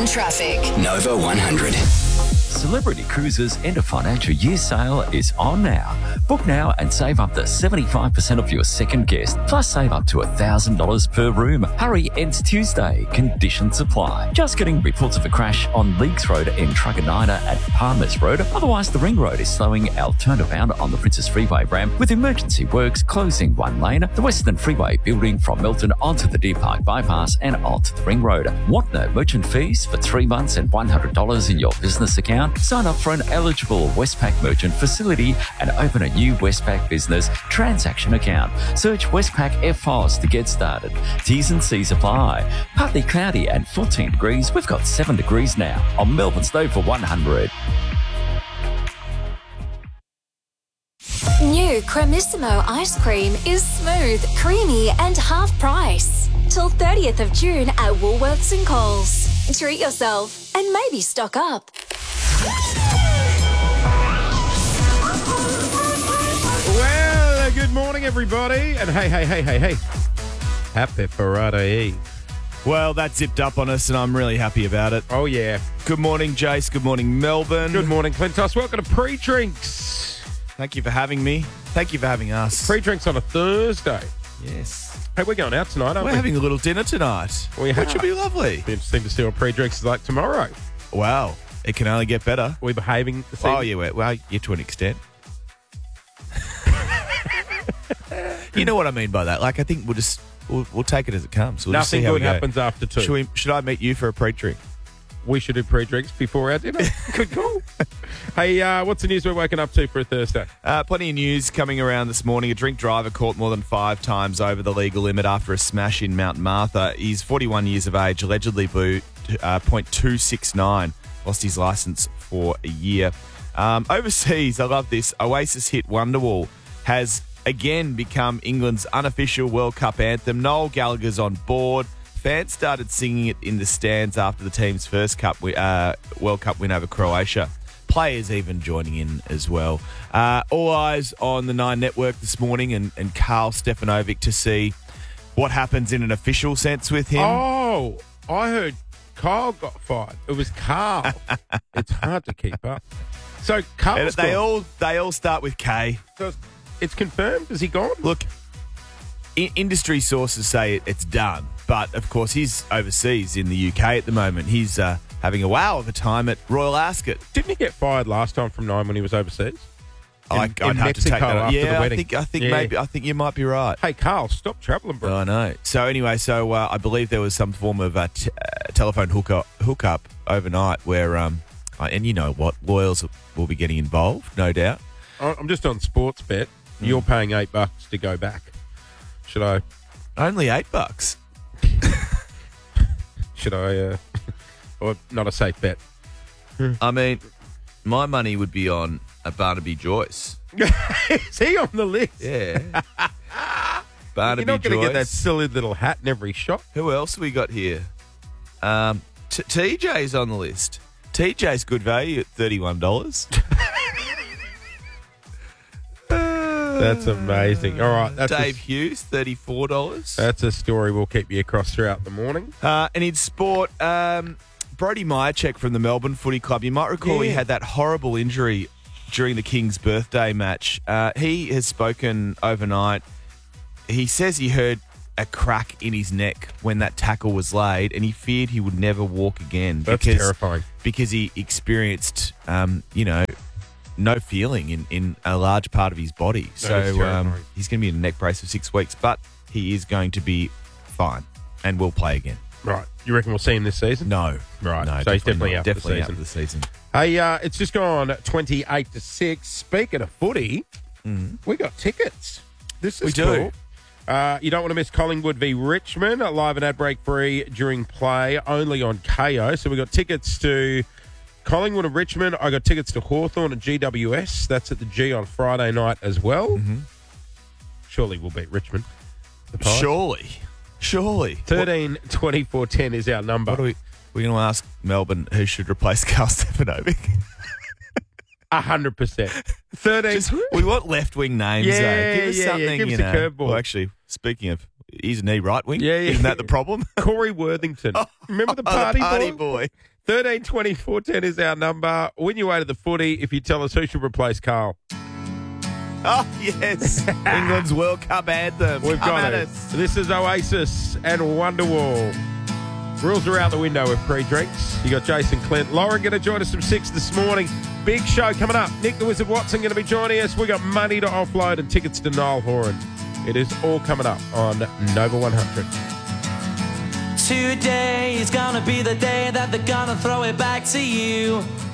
traffic. Nova 100. Celebrity Cruises' end of financial year sale is on now. Book now and save up to 75% of your second guest, plus save up to $1,000 per room. Hurry, ends Tuesday. Conditions apply. Just getting reports of a crash on Leaks Road in Truganina at Palmers Road. Otherwise, the Ring Road is slowing our turnaround on the Princess Freeway ramp with emergency works closing one lane. The Western Freeway building from Milton onto the Deer Park bypass and onto the Ring Road. Want no merchant fees for 3 months and $100 in your business account? Sign up for an eligible Westpac merchant facility and open a new Westpac business transaction account. Search Westpac FFOS to get started. T's and C's apply. Partly cloudy and 14 degrees. We've got 7 degrees now on Melbourne's Nova 100. New Cremissimo ice cream is smooth, creamy and half price. Till 30th of June at Woolworths and Coles. Treat yourself and maybe stock up. Well, good morning, everybody. And hey. Happy Friday Eve. Well, that zipped up on us, and I'm really happy about it. Oh, yeah. Good morning, Jace. Good morning, Melbourne. Good morning, Clintos. Welcome to Pre-Drinks. Thank you for having me. Thank you for having us. Pre-Drinks on a Thursday. Yes. Hey, we're going out tonight, aren't we? We're having a little dinner tonight, which will be lovely. Be interesting to see what Pre-Drinks is like tomorrow. Wow. It can only get better. We're behaving this evening. Oh, yeah. Well, yeah, to an extent. You know what I mean by that? Like, I think we'll take it as it comes. We'll just see Nothing how good we go. happens after 2. Should I meet you for a pre-drink? We should do pre-drinks before our dinner. Good call. Hey, what's the news we're waking up to for a Thursday? Plenty of news coming around this morning. A drink driver caught more than 5 times over the legal limit after a smash in Mount Martha. He's 41 years of age, allegedly blew .269. Lost his licence for a year. Overseas, I love this. Oasis hit Wonderwall has again become England's unofficial World Cup anthem. Noel Gallagher's on board. Fans started singing it in the stands after the team's first World Cup win over Croatia. Players even joining in as well. All eyes on the Nine Network this morning and Carl Stefanovic to see what happens in an official sense with him. Oh, I heard Kyle got fired. It was Carl. It's hard to keep up. So Carl's They gone. all start with K. So it's confirmed. Is he gone? Look, industry sources say it's done. But, of course, he's overseas in the UK at the moment. He's having a wow of a time at Royal Ascot. Didn't he get fired last time from Nine when he was overseas? I'd in have to take Mexico that. after the wedding. I think you might be right. Hey, Carl, stop travelling, bro. I know. So anyway, I believe there was some form of telephone hookup overnight where, and you know what, lawyers will be getting involved, no doubt. I'm just on sports bet. You're paying $8 to go back. Should I? Only $8. Should I? Or not a safe bet? I mean, my money would be on a Barnaby Joyce. Is he on the list? Yeah. Barnaby You're not going to Joyce. get that silly little hat in every shot. Who else have we got here? TJ's on the list. TJ's good value at $31. That's amazing. All right. That's Dave Hughes, $34. That's a story we'll keep you across throughout the morning. And in sport, Brody Myercheck from the Melbourne Footy Club. You might recall he had that horrible injury during the King's birthday match. He has spoken overnight. He says he heard a crack in his neck when that tackle was laid, and he feared he would never walk again. That's terrifying. Because he experienced, no feeling in a large part of his body. So he's going to be in a neck brace for 6 weeks, but he is going to be fine and will play again. Right. You reckon we'll see him this season? No. Right. No, So he's definitely not. out Definitely for out the for the season. Hey, it's just gone 28-6. Speaking of footy, we got tickets. This is We do. cool. You don't want to miss Collingwood v Richmond, live and ad break free during play, only on KO. So we got tickets to Collingwood and Richmond. I got tickets to Hawthorn and GWS. That's at the G on Friday night as well. Mm-hmm. Surely we'll beat Richmond. The Pies. Surely. 13 24 10 is our number. What are we're going to ask Melbourne who should replace Carl Stefanovic. 100%. 13. We want left-wing names, though. Give us something, Give us a curveball. Well, actually, speaking of, isn't he right-wing? Yeah. Isn't that the problem? Corey Worthington. Remember the party, the party boy? boy. 13 24 10 is our number. Win your way to the footy if you tell us who should replace Carl. Oh, yes. England's World Cup anthem. We've Come got at it. us. This is Oasis and Wonderwall. Rules are out the window with pre-drinks. You got Jason Clint. Lauren going to join us from 6 this morning. Big show coming up. Nick the Wizard Watson going to be joining us. We got money to offload and tickets to Niall Horan. It is all coming up on Nova 100. Today is gonna be the day that they're gonna throw it back to you.